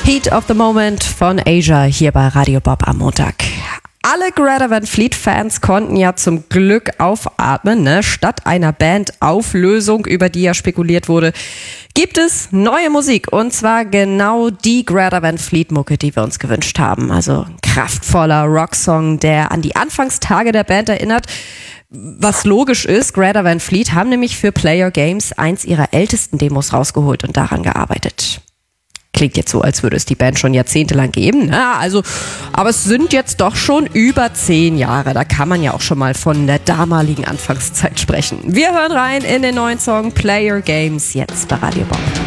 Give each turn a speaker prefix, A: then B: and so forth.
A: Heat of the Moment von Asia hier bei Radio Bob am Montag. Alle Greta Van Fleet-Fans konnten ja zum Glück aufatmen, ne? Statt einer Bandauflösung, über die ja spekuliert wurde, gibt es neue Musik. Und zwar genau die Greta Van Fleet-Mucke, die wir uns gewünscht haben. Also ein kraftvoller Rocksong, der an die Anfangstage der Band erinnert. Was logisch ist, Greta Van Fleet haben nämlich für Player Games eins ihrer ältesten Demos rausgeholt und daran gearbeitet. Klingt jetzt so, als würde es die Band schon jahrzehntelang geben. Na, also, aber es sind jetzt doch schon über 10 Jahre. Da kann man ja auch schon mal von der damaligen Anfangszeit sprechen. Wir hören rein in den neuen Song Player Games jetzt bei Radio Bob.